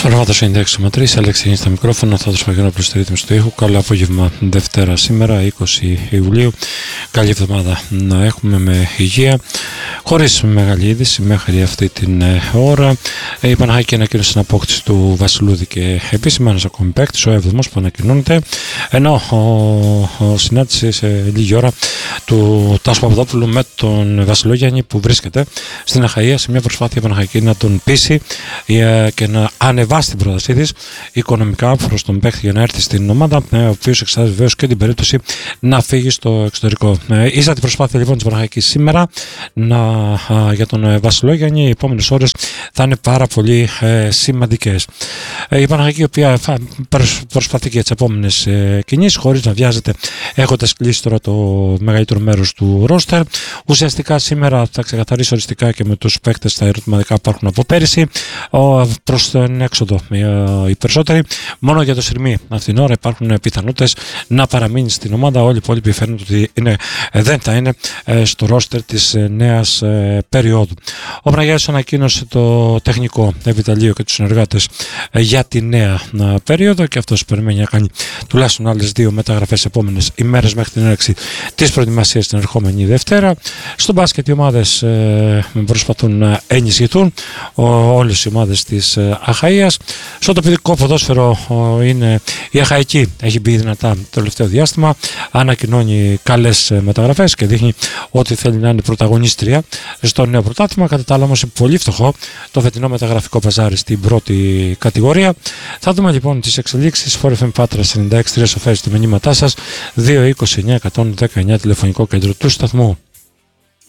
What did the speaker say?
Σαρβάτο 96,3, Αλέξη στα μικρόφωνα, θα δώσω παγιώνα προς τη ρύθμιση του ήχου. Καλό απόγευμα Δευτέρα σήμερα, 20 Ιουλίου. Καλή εβδομάδα να έχουμε με υγεία, χωρίς μεγάλη είδηση μέχρι αυτή την ώρα. Η Παναχαϊκή ανακοίνωσε την απόκτηση του Βασιλούδη και επίσημα ένας ακόμη παίκτης, ο 7ος που ανακοινώνεται. Ενώ συνάντησε σε λίγη ώρα του Τάσου Παπαδόπουλου με τον Βασιλόγιαννη που βρίσκεται στην Αχαΐα σε μια προσπάθεια Παναχαϊκή να τον πείσει και να ανεβάσει την πρότασή της οικονομικά προς τον παίκτη για να έρθει στην ομάδα, ο οποίος εξετάζει βεβαίως και την περίπτωση να φύγει στο εξωτερικό. Ίσα την προσπάθεια λοιπόν της Παναχαϊκής σήμερα για τον Βασιλόγιαννη, οι επόμενες ώρες θα είναι πάρα πολύ σημαντικές. Η Παναχαϊκή, η οποία προσπαθεί και τις επόμενες κινήσεις χωρίς να βιάζεται, έχοντας κλείσει τώρα το μεγαλύτερο μέρος του ρόστερ. Ουσιαστικά σήμερα θα ξεκαθαρίσει οριστικά και με τους παίκτες τα ερωτηματικά που υπάρχουν από πέρυσι προς την έξοδο οι περισσότεροι. Μόνο για το Συρμή αυτήν την ώρα υπάρχουν πιθανότητες να παραμείνει στην ομάδα. Όλοι οι υπόλοιποι φαίνονται ότι δεν θα είναι στο ρόστερ της νέας περίοδου. Ο Παναγιώτης ανακοίνωσε το τεχνικό επιτελείο και τους συνεργάτες για τη νέα περίοδο και αυτός περιμένει να κάνει τουλάχιστον άλλες 2 μεταγραφές επόμενες ημέρες μέχρι την έναρξη της προετοιμασίας την ερχόμενη Δευτέρα. Στο μπάσκετ οι ομάδες προσπαθούν να ενισχυθούν, όλες οι ομάδες της Αχαΐας. Στο τοπικό ποδόσφαιρο η Αχαϊκή έχει μπει δυνατά το τελευταίο διάστημα, ανακοινώνει καλές μεταγραφές και δείχνει ότι θέλει να είναι πρωταγωνίστρια στο νέο πρωτάθλημα. Κατά τα άλλα όμως είναι πολύ φτωχό το φετινό μεταγραφικό παζάρι στην πρώτη κατηγορία. Θα δούμε λοιπόν τις εξελίξεις. FM Πάτρας 96 3 σοφέρι στη μηνύματά σας, 229 119 τηλεφωνικό κέντρο του σταθμού.